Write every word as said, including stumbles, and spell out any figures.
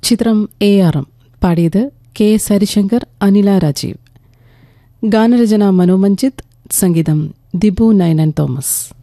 ചിത്രം A R M. പാടിയത് K S Harishankar, Anila Rajeev. ഗാനരചന മനോമഞ്ജിത്ത്, സംഗീതം ദിബു നയനൻ തോമസ്.